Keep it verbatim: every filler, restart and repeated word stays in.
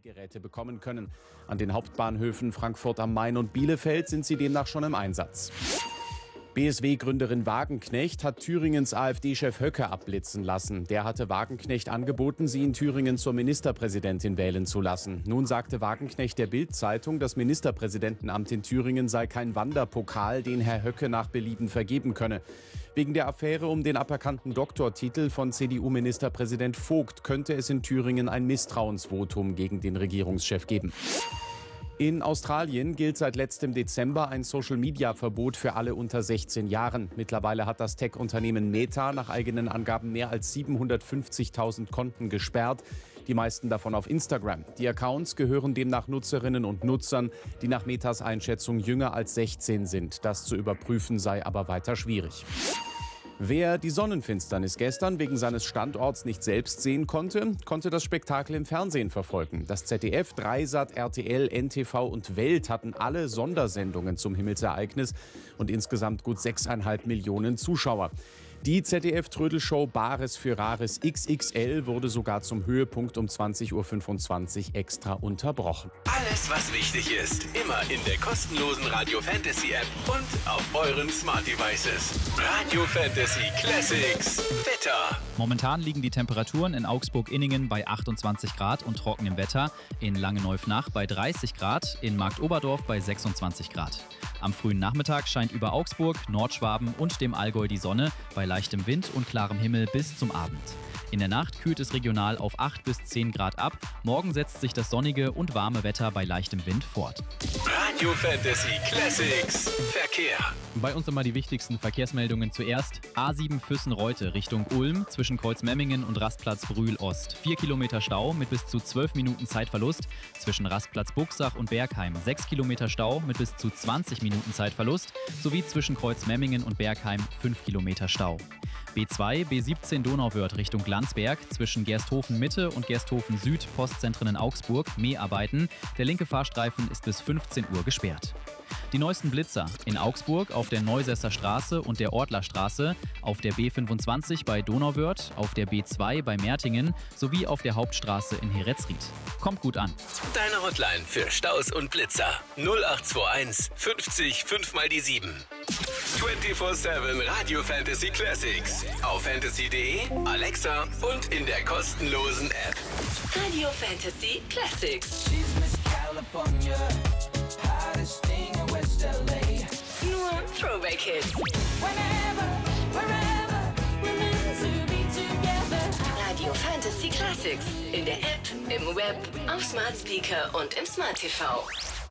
Geräte bekommen können. An den Hauptbahnhöfen Frankfurt am Main und Bielefeld sind sie demnach schon im Einsatz. B S W-Gründerin Wagenknecht hat Thüringens AfD-Chef Höcke abblitzen lassen. Der hatte Wagenknecht angeboten, sie in Thüringen zur Ministerpräsidentin wählen zu lassen. Nun sagte Wagenknecht der Bild-Zeitung, das Ministerpräsidentenamt in Thüringen sei kein Wanderpokal, den Herr Höcke nach Belieben vergeben könne. Wegen der Affäre um den aberkannten Doktortitel von C D U-Ministerpräsident Vogt könnte es in Thüringen ein Misstrauensvotum gegen den Regierungschef geben. In Australien gilt seit letztem Dezember ein Social-Media-Verbot für alle unter sechzehn Jahren. Mittlerweile hat das Tech-Unternehmen Meta nach eigenen Angaben mehr als siebenhundertfünfzigtausend Konten gesperrt, die meisten davon auf Instagram. Die Accounts gehören demnach Nutzerinnen und Nutzern, die nach Metas Einschätzung jünger als sechzehn sind. Das zu überprüfen sei aber weiter schwierig. Wer die Sonnenfinsternis gestern wegen seines Standorts nicht selbst sehen konnte, konnte das Spektakel im Fernsehen verfolgen. Das Z D F, Dreisat, R T L, N T V und Welt hatten alle Sondersendungen zum Himmelsereignis und insgesamt gut sechseinhalb Millionen Zuschauer. Die Z D F-Trödelshow Bares für Rares X X L wurde sogar zum Höhepunkt um zwanzig Uhr fünfundzwanzig extra unterbrochen. Alles, was wichtig ist, immer in der kostenlosen Radio Fantasy App und auf euren Smart Devices. Radio Fantasy Classics Wetter. Momentan liegen die Temperaturen in Augsburg-Inningen bei achtundzwanzig Grad und trockenem Wetter, in Langenneufnach bei dreißig Grad, in Marktoberdorf bei sechsundzwanzig Grad. Am frühen Nachmittag scheint über Augsburg, Nordschwaben und dem Allgäu die Sonne bei leichtem Wind und klarem Himmel bis zum Abend. In der Nacht kühlt es regional auf acht bis zehn Grad ab. Morgen setzt sich das sonnige und warme Wetter bei leichtem Wind fort. Radio Fantasy Classics Verkehr. Bei uns immer die wichtigsten Verkehrsmeldungen zuerst. A sieben Füssen-Reute Richtung Ulm zwischen Kreuzmemmingen und Rastplatz Brühl-Ost. Vier Kilometer Stau mit bis zu zwölf Minuten Zeitverlust. Zwischen Rastplatz Buchsach und Bergheim sechs Kilometer Stau mit bis zu zwanzig Minuten Zeitverlust. Sowie zwischen Kreuzmemmingen und Bergheim fünf Kilometer Stau. B zwei, B siebzehn Donauwörth Richtung Landsberg zwischen Gersthofen Mitte und Gersthofen Süd Postzentren in Augsburg Mäharbeiten. Der linke Fahrstreifen ist bis fünfzehn Uhr gesperrt. Die neuesten Blitzer in Augsburg auf der Neusesser Straße und der Ortlerstraße, auf der B fünfundzwanzig bei Donauwörth, auf der B zwei bei Mertingen sowie auf der Hauptstraße in Heretzried. Kommt gut an. Deine Hotline für Staus und Blitzer null acht zwei eins fünfzig fünf mal die sieben. vierundzwanzig sieben Radio Fantasy Classics auf fantasy punkt de, Alexa und in der kostenlosen App. Radio Fantasy Classics. She's Miss California, hottest thing in West L A. Nur Throwback Hits. Whenever, wherever, we're meant to be together. Radio Fantasy Classics. In der App, im Web, auf Smart Speaker und im Smart T V.